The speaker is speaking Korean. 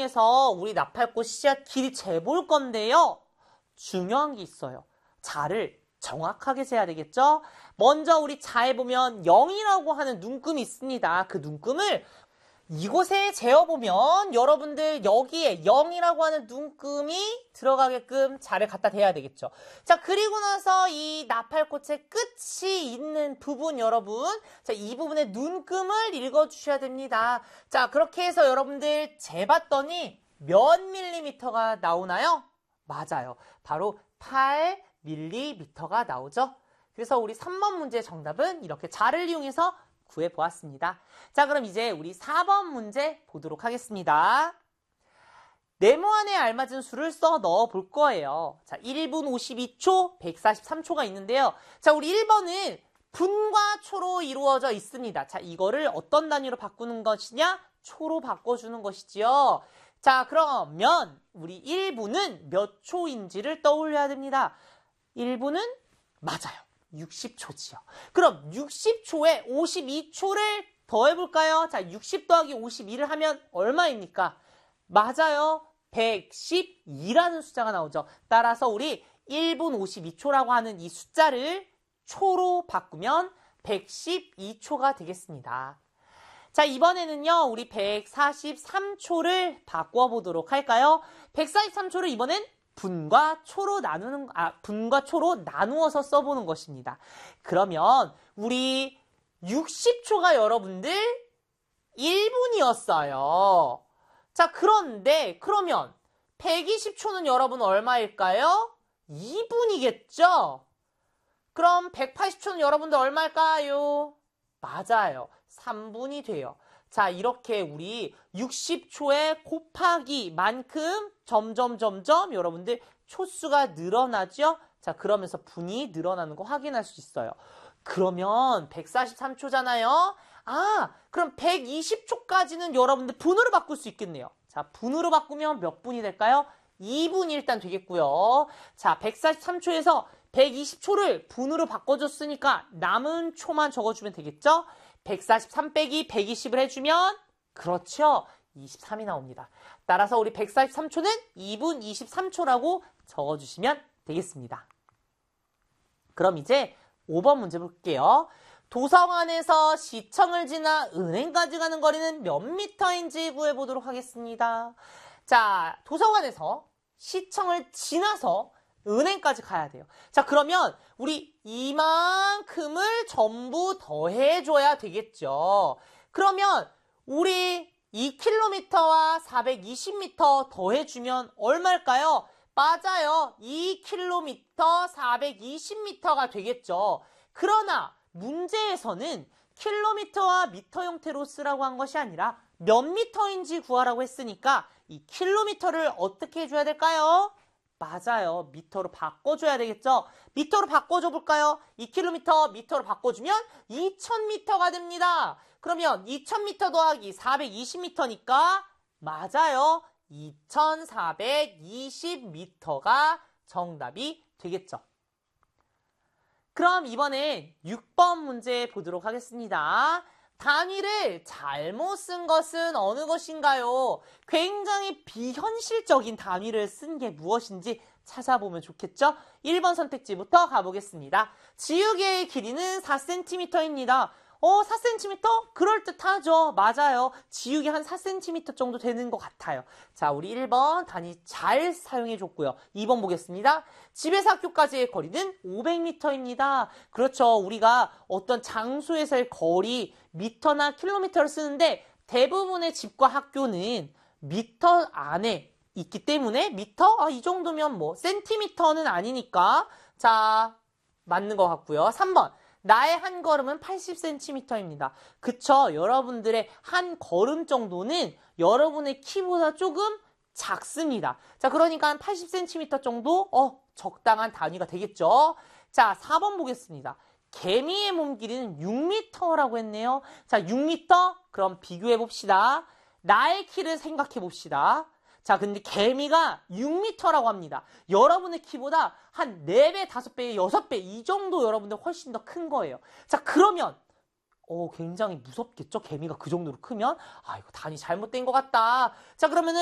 이용해서 우리 나팔꽃 씨앗 길이 재볼 건데요. 중요한 게 있어요. 자를 정확하게 재야 되겠죠? 먼저 우리 자에 보면 0이라고 하는 눈금이 있습니다. 그 눈금을 이곳에 재어보면 여러분들 여기에 0이라고 하는 눈금이 들어가게끔 자를 갖다 대야 되겠죠. 자, 그리고 나서 이 나팔꽃의 끝이 있는 부분 여러분, 자, 이 부분의 눈금을 읽어주셔야 됩니다. 자, 그렇게 해서 여러분들 재봤더니 몇 밀리미터가 나오나요? 맞아요. 바로 8밀리미터가 나오죠. 그래서 우리 3번 문제 정답은 이렇게 자를 이용해서 구해보았습니다. 자, 그럼 이제 우리 4번 문제 보도록 하겠습니다. 네모 안에 알맞은 수를 써 넣어 볼 거예요. 자, 1분 52초, 143초가 있는데요. 자, 우리 1번은 분과 초로 이루어져 있습니다. 자, 이거를 어떤 단위로 바꾸는 것이냐? 초로 바꿔주는 것이지요. 자, 그러면 우리 1분은 몇 초인지를 떠올려야 됩니다. 1분은 맞아요. 60초지요. 그럼 60초에 52초를 더해볼까요? 자, 60 더하기 52를 하면 얼마입니까? 맞아요. 112라는 숫자가 나오죠. 따라서 우리 1분 52초라고 하는 이 숫자를 초로 바꾸면 112초가 되겠습니다. 자, 이번에는요, 우리 143초를 바꿔보도록 할까요? 143초를 이번엔 분과 초로 나누어서 써보는 것입니다. 그러면 우리 60초가 여러분들 1분이었어요. 자, 그러면 120초는 여러분 얼마일까요? 2분이겠죠? 그럼 180초는 여러분들 얼마일까요? 맞아요. 3분이 돼요. 자, 이렇게 우리 60초의 곱하기만큼 점점 여러분들 초수가 늘어나죠? 자, 그러면서 분이 늘어나는 거 확인할 수 있어요. 그러면 143초잖아요? 아, 그럼 120초까지는 여러분들 분으로 바꿀 수 있겠네요. 자, 분으로 바꾸면 몇 분이 될까요? 2분이 일단 되겠고요. 자, 143초에서 120초를 분으로 바꿔줬으니까 남은 초만 적어주면 되겠죠? 143 빼기 120을 해주면 그렇죠. 23이 나옵니다. 따라서 우리 143초는 2분 23초라고 적어주시면 되겠습니다. 그럼 이제 5번 문제 볼게요. 도서관에서 시청을 지나 은행까지 가는 거리는 몇 미터인지 구해보도록 하겠습니다. 자, 도서관에서 시청을 지나서 은행까지 가야 돼요. 자, 그러면 우리 이만큼을 전부 더해줘야 되겠죠. 그러면 우리 2km와 420m 더해주면 얼마일까요? 맞아요. 2km 420m가 되겠죠. 그러나 문제에서는 킬로미터와 미터 형태로 쓰라고 한 것이 아니라 몇 미터인지 구하라고 했으니까 이 킬로미터를 어떻게 해줘야 될까요? 맞아요. 미터로 바꿔줘야 되겠죠? 미터로 바꿔줘 볼까요? 2km 미터로 바꿔주면 2000m가 됩니다. 그러면 2000m 더하기 420m니까 맞아요. 2420m가 정답이 되겠죠. 그럼 이번엔 6번 문제 보도록 하겠습니다. 단위를 잘못 쓴 것은 어느 것인가요? 굉장히 비현실적인 단위를 쓴 게 무엇인지 찾아보면 좋겠죠? 1번 선택지부터 가보겠습니다. 지우개의 길이는 4cm입니다. 4cm? 그럴듯하죠. 맞아요. 지우개 한 4cm 정도 되는 것 같아요. 자, 우리 1번 단위 잘 사용해줬고요. 2번 보겠습니다. 집에서 학교까지의 거리는 500m입니다. 그렇죠. 우리가 어떤 장소에서의 거리, 미터나 킬로미터를 쓰는데 대부분의 집과 학교는 미터 안에 있기 때문에 미터? 이 정도면 뭐 센티미터는 아니니까 자, 맞는 것 같고요. 3번. 나의 한 걸음은 80cm입니다. 그쵸? 여러분들의 한 걸음 정도는 여러분의 키보다 조금 작습니다. 자, 그러니까 한 80cm 정도? 적당한 단위가 되겠죠? 자, 4번 보겠습니다. 개미의 몸 길이는 6m라고 했네요. 자, 6m? 그럼 비교해 봅시다. 나의 키를 생각해 봅시다. 자, 근데 개미가 6m라고 합니다. 여러분의 키보다 한 4배, 5배, 6배 이 정도 여러분들 훨씬 더 큰 거예요. 자, 그러면 굉장히 무섭겠죠? 개미가 그 정도로 크면? 이거 단위 잘못된 것 같다. 자, 그러면은